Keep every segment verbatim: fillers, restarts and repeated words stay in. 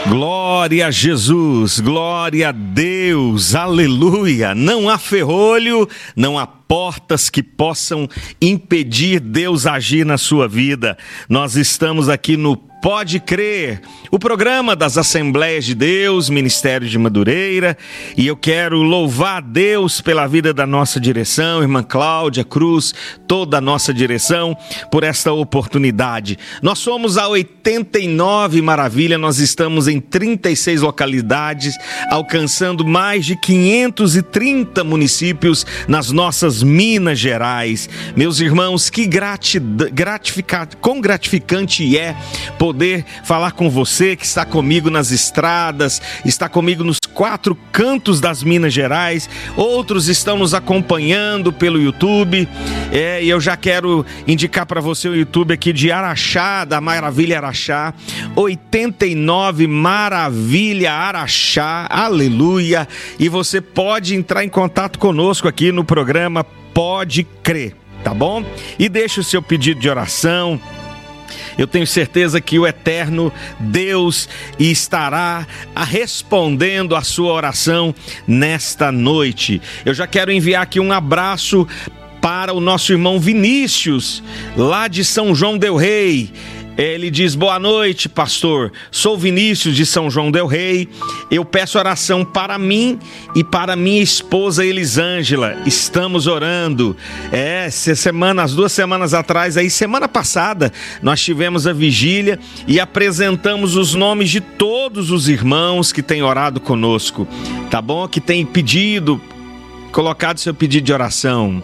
Glória a Jesus, glória a Deus, aleluia. Não há ferrolho, não há portas que possam impedir Deus agir na sua vida. Nós estamos aqui no Pode Crer, o programa das Assembleias de Deus, Ministério de Madureira, e eu quero louvar a Deus pela vida da nossa direção, irmã Cláudia Cruz, toda a nossa direção, por esta oportunidade. Nós somos a oitenta e nove Maravilha, nós estamos em trinta e seis localidades, alcançando mais de quinhentos e trinta municípios nas nossas Minas Gerais. Meus irmãos, que gratidão, gratificante, quão gratificante é poder poder falar com você que está comigo nas estradas, está comigo nos quatro cantos das Minas Gerais, outros estão nos acompanhando pelo YouTube, é, e eu já quero indicar para você o YouTube aqui de Araxá, da Maravilha Araxá, oitenta e nove Maravilha Araxá, aleluia, e você pode entrar em contato conosco aqui no programa Pode Crer, tá bom? E deixa o seu pedido de oração. Eu tenho certeza que o eterno Deus estará respondendo a sua oração nesta noite. Eu já quero enviar aqui um abraço para o nosso irmão Vinícius, lá de São João del Rei. Ele diz: boa noite, pastor, sou Vinícius de São João del Rei, eu peço oração para mim e para minha esposa Elisângela, estamos orando. É, semana, as duas semanas atrás, aí, semana passada, nós tivemos a vigília e apresentamos os nomes de todos os irmãos que têm orado conosco, tá bom? Que têm pedido, colocado seu pedido de oração.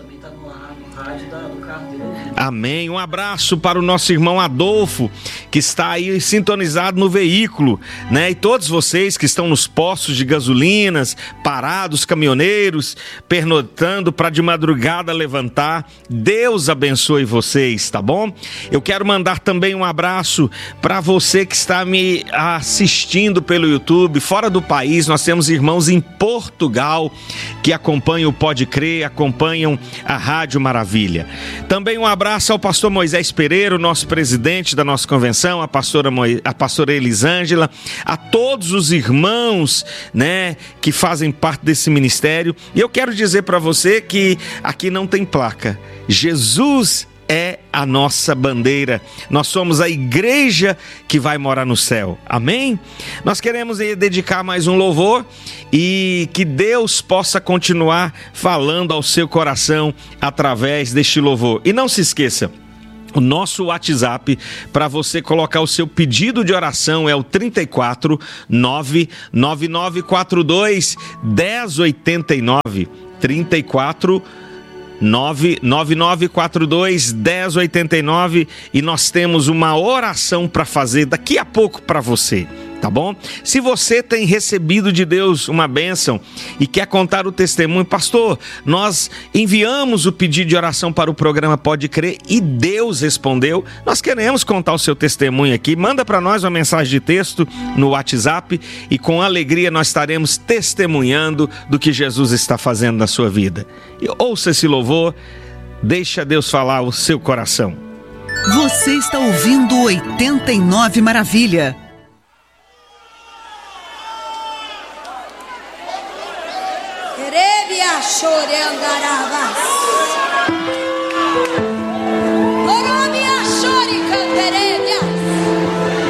Amém. Um abraço para o nosso irmão Adolfo, que está aí sintonizado no veículo, né? E todos vocês que estão nos postos de gasolinas, parados, caminhoneiros, pernotando para de madrugada levantar. Deus abençoe vocês, tá bom? Eu quero mandar também um abraço para você que está me assistindo pelo YouTube, fora do país. Nós temos irmãos em Portugal que acompanham o Pode Crer, acompanham a Rádio Maravilha. Também um abraço Abraço ao pastor Moisés Pereira, o nosso presidente da nossa convenção, a pastora, Mo... a pastora Elisângela, a todos os irmãos, né, que fazem parte desse ministério. E eu quero dizer para você que aqui não tem placa. Jesus é a nossa bandeira. Nós somos a igreja que vai morar no céu. Amém? Nós queremos dedicar mais um louvor e que Deus possa continuar falando ao seu coração através deste louvor. E não se esqueça, o nosso WhatsApp para você colocar o seu pedido de oração é o trinta e quatro, nove nove nove quatro dois, um zero oito nove, trinta e quatro, nove nove nove quatro dois, um zero oito nove, e nós temos uma oração para fazer daqui a pouco para você, tá bom? Se você tem recebido de Deus uma bênção e quer contar o testemunho, pastor, nós enviamos o pedido de oração para o programa Pode Crer e Deus respondeu, nós queremos contar o seu testemunho aqui. Manda para nós uma mensagem de texto no WhatsApp e com alegria nós estaremos testemunhando do que Jesus está fazendo na sua vida. E ouça esse louvor, deixa Deus falar o seu coração. Você está ouvindo oitenta e nove Maravilha.